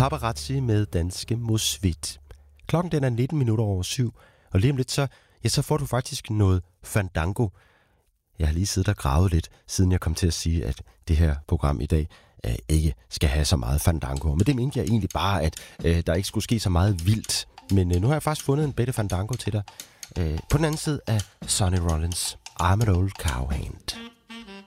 Paparazzi med danske Mosvit. Klokken den er 19 minutter over 7, og lige om lidt så får du faktisk noget fandango. Jeg har lige siddet og gravet lidt, siden jeg kom til at sige, at det her program i dag ikke skal have så meget fandango. Men det mente jeg egentlig bare, at der ikke skulle ske så meget vildt. Men nu har jeg faktisk fundet en bedre fandango til dig. På den anden side af Sonny Rollins' I'm an Old Cowhand.